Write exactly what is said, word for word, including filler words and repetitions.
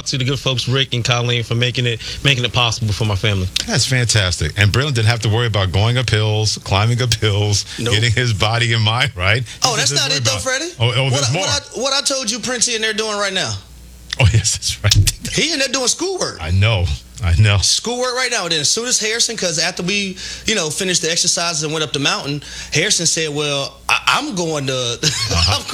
out to the good folks, Rick and Colleen, for making it making it possible for my family. That's fantastic. And Braylon didn't have to worry about going up hills, climbing up hills, nope. getting his body in mind, right? Oh, that's not it, though, Freddie. Oh, oh there's what, I, more. What I, what I told you Princey in there doing right now. Oh, yes, that's right. He in there doing schoolwork. I know. I know. Schoolwork right now. Then as soon as Harrison, because after we, you know, finished the exercises and went up the mountain, Harrison said, well, I, I'm going to, uh-huh. I'm